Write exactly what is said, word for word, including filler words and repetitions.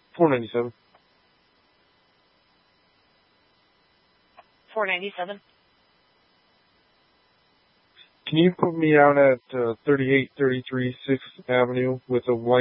four ninety-seven. four ninety-seven. Can you put me out at uh, thirty-eight thirty-three sixth Avenue with a white